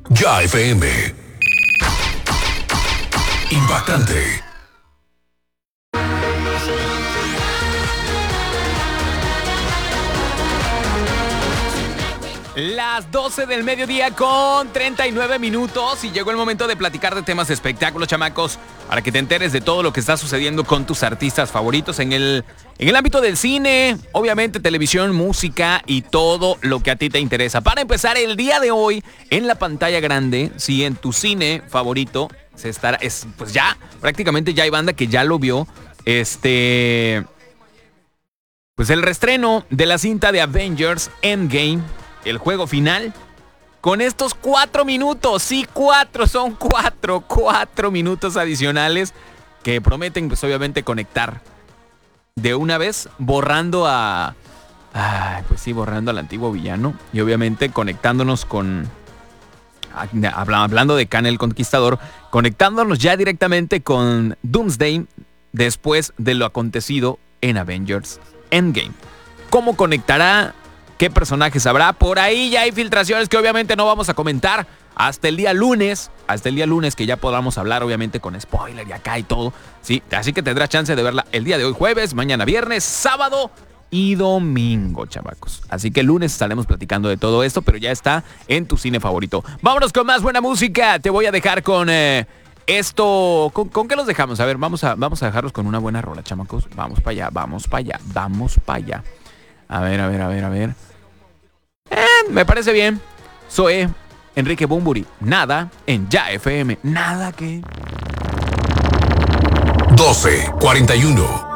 Ya FM. Impactante. Las 12 del mediodía con 39 minutos y llegó el momento de platicar de temas de espectáculos, chamacos, para que te enteres de todo lo que está sucediendo con tus artistas favoritos en el ámbito del cine, obviamente televisión, música y todo lo que a ti te interesa. Para empezar, el día de hoy en la pantalla grande, sí, en tu cine favorito, pues ya, prácticamente ya hay banda que ya lo vio, pues el reestreno de la cinta de Avengers Endgame, el juego final, con estos 4 minutos, sí, 4 minutos adicionales que prometen, pues obviamente, conectar de una vez, borrando al antiguo villano y obviamente conectándonos hablando de Kang el Conquistador, conectándonos ya directamente con Doomsday después de lo acontecido en Avengers Endgame. ¿Cómo conectará? ¿Qué personajes habrá? Por ahí ya hay filtraciones que obviamente no vamos a comentar hasta el día lunes que ya podamos hablar obviamente con spoiler y acá y todo, ¿sí? Así que tendrás chance de verla el día de hoy, jueves, mañana viernes, sábado y domingo, chamacos. Así que el lunes estaremos platicando de todo esto, pero ya está en tu cine favorito. Vámonos con más buena música. Te voy a dejar con esto. ¿Con qué los dejamos? A ver, vamos a dejarlos con una buena rola, chamacos. Vamos para allá. A ver. Me parece bien. Zoé, Enrique Bunbury, nada en Ya FM. Nada que... 12:41.